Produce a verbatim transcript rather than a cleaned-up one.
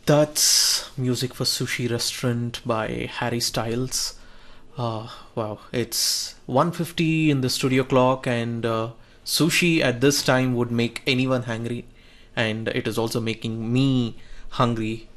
That's Music for Sushi Restaurant by Harry Styles. Uh, wow, it's one fifty in the studio clock, and uh, sushi at this time would make anyone hungry, and it is also making me hungry.